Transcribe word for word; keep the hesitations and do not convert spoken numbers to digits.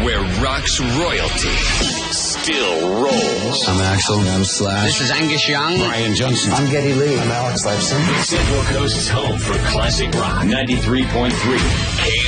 where rock's royalty still rolls. I'm Axel. I'm Slash. This is Angus Young. Brian Johnson. I'm Geddy Lee. I'm Alex Lifeson. Central Coast's home for classic rock. ninety-three point three.